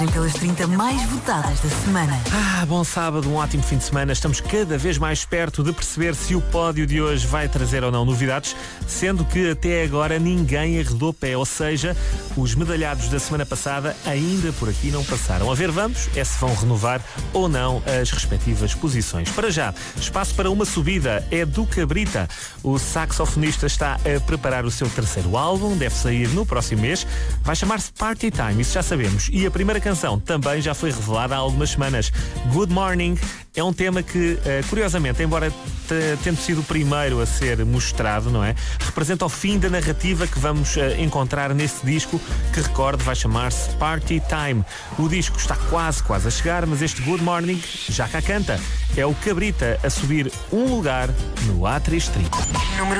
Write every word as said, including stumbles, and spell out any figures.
Pelas trinta mais votadas da semana. Ah, bom sábado, um ótimo fim de semana. Estamos cada vez mais perto de perceber se o pódio de hoje vai trazer ou não novidades, sendo que até agora ninguém arredou pé, ou seja, os medalhados da semana passada ainda por aqui não passaram. A ver, vamos, é se vão renovar ou não as respectivas posições. Para já, espaço para uma subida é do Cabrita. O saxofonista está a preparar o seu terceiro álbum, deve sair no próximo mês. Vai chamar-se Party Time, isso já sabemos. E a primeira canção também já foi revelada há algumas semanas. Good Morning é um tema que, curiosamente, embora tendo sido o primeiro a ser mostrado, não é? Representa o fim da narrativa que vamos encontrar nesse disco, que, recorde, vai chamar-se Party Time. O disco está quase, quase a chegar, mas este Good Morning já cá canta. É o Cabrita a subir um lugar no A trezentos e trinta. Número